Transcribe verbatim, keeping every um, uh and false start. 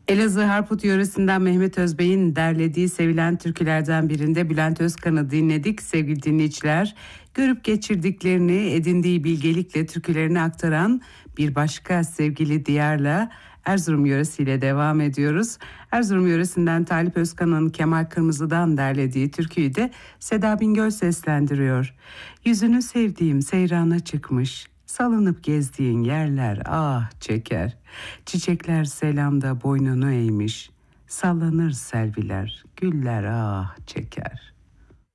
Elazığ Harput yöresinden Mehmet Özbey'in derlediği sevilen türkülerden birinde Bülent Özkan'ı dinledik. Sevgili dinleyiciler, görüp geçirdiklerini edindiği bilgelikle türkülerini aktaran bir başka sevgili diyarla Erzurum yöresiyle devam ediyoruz. Erzurum yöresinden Talip Özkan'ın Kemal Kırmızı'dan derlediği türküyü de Seda Bingöl seslendiriyor. Yüzünü sevdiğim seyrana çıkmış, salınıp gezdiğin yerler ah çeker. Çiçekler selamda boynunu eğmiş, sallanır selviler, güller ah çeker.